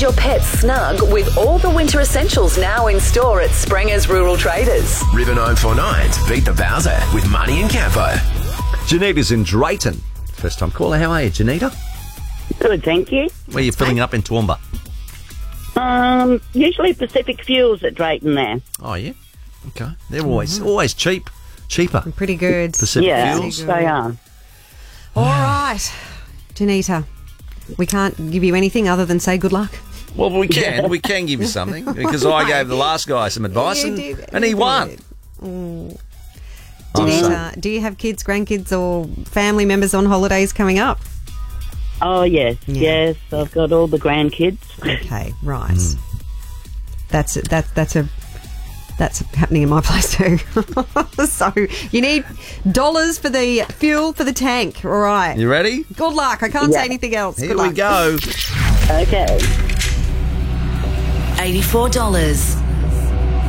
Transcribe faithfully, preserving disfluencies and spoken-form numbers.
Your pet snug with all the winter essentials now in store at Sprenger's Rural Traders. River nine four nine's Beat the Bowser with Money and Campo. Janita's in Drayton. First time caller. How are you, Janita? Good, thank you. Where are you filling up in Toowoomba? Um, usually Pacific Fuels at Drayton there. Oh, yeah? Okay. They're always always cheap. Cheaper. Pretty good. Pacific Yeah, Fuels. they are. All right, Janita, we can't give you anything other than say good luck. Well, we can. We can give you something because I gave the last guy some advice You and, did, and he you won. did. Mm. Oh, Janita, do you have kids, grandkids or family members on holidays coming up? Oh, yes, Yeah. yes. I've got all the grandkids. Okay, right. That's that. That's a that's happening in my place too. So you need dollars for the fuel for the tank. All right. You ready? Good luck. I can't Yeah. say anything else. Here Good we luck. go. Okay. eighty-four dollars.